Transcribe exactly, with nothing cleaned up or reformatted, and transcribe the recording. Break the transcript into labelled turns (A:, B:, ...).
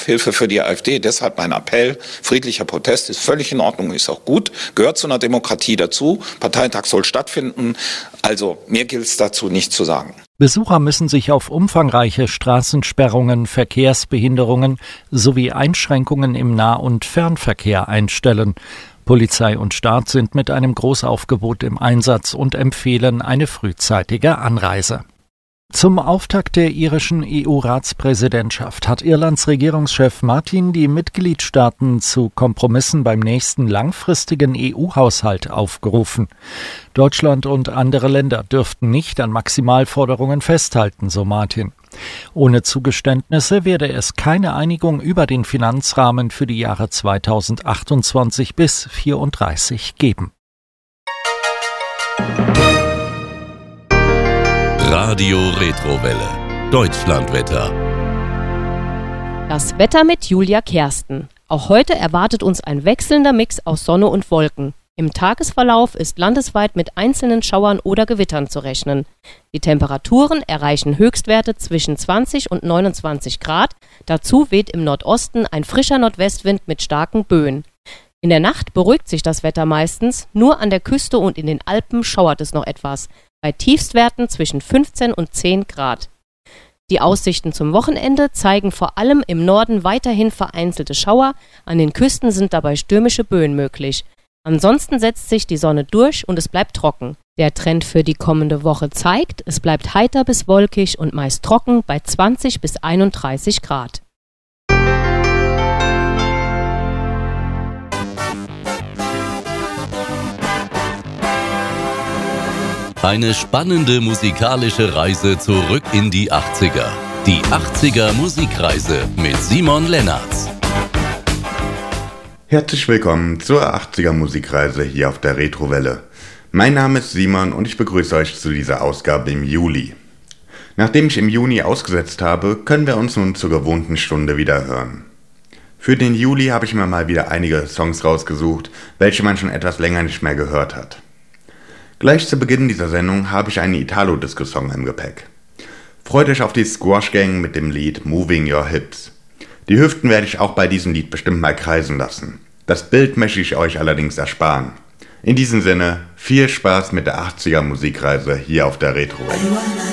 A: Aufhilfe für die AfD. Deshalb mein Appell, friedlicher Protest ist völlig in Ordnung, ist auch gut, gehört zu einer Demokratie dazu. Parteitag soll stattfinden. Also mir gilt es dazu nicht zu sagen.
B: Besucher müssen sich auf umfangreiche Straßensperrungen, Verkehrsbehinderungen sowie Einschränkungen im Nah- und Fernverkehr einstellen. Polizei und Staat sind mit einem Großaufgebot im Einsatz und empfehlen eine frühzeitige Anreise. Zum Auftakt der irischen E U-Ratspräsidentschaft hat Irlands Regierungschef Martin die Mitgliedstaaten zu Kompromissen beim nächsten langfristigen E U-Haushalt aufgerufen. Deutschland und andere Länder dürften nicht an Maximalforderungen festhalten, so Martin. Ohne Zugeständnisse werde es keine Einigung über den Finanzrahmen für die Jahre zweitausendachtundzwanzig bis zweitausendvierunddreißig geben.
C: Radio Retrowelle. Deutschlandwetter.
D: Das Wetter mit Julia Kersten. Auch heute erwartet uns ein wechselnder Mix aus Sonne und Wolken. Im Tagesverlauf ist landesweit mit einzelnen Schauern oder Gewittern zu rechnen. Die Temperaturen erreichen Höchstwerte zwischen zwanzig und neunundzwanzig Grad. Dazu weht im Nordosten ein frischer Nordwestwind mit starken Böen. In der Nacht beruhigt sich das Wetter meistens, nur an der Küste und in den Alpen schauert es noch etwas. Bei Tiefstwerten zwischen fünfzehn und zehn Grad. Die Aussichten zum Wochenende zeigen vor allem im Norden weiterhin vereinzelte Schauer, an den Küsten sind dabei stürmische Böen möglich. Ansonsten setzt sich die Sonne durch und es bleibt trocken. Der Trend für die kommende Woche zeigt, es bleibt heiter bis wolkig und meist trocken bei zwanzig bis einunddreißig Grad.
C: Eine spannende musikalische Reise zurück in die achtziger. Die achtziger Musikreise mit Simon Lennartz.
E: Herzlich willkommen zur achtziger Musikreise hier auf der Retrowelle. Mein Name ist Simon und ich begrüße euch zu dieser Ausgabe im Juli. Nachdem ich im Juni ausgesetzt habe, können wir uns nun zur gewohnten Stunde wieder hören. Für den Juli habe ich mir mal wieder einige Songs rausgesucht, welche man schon etwas länger nicht mehr gehört hat. Gleich zu Beginn dieser Sendung habe ich einen Italo-Disco-Song im Gepäck. Freut euch auf die Squash Gang mit dem Lied Moving Your Hips. Die Hüften werde ich auch bei diesem Lied bestimmt mal kreisen lassen. Das Bild möchte ich euch allerdings ersparen. In diesem Sinne, viel Spaß mit der achtziger Musikreise hier auf der Retro.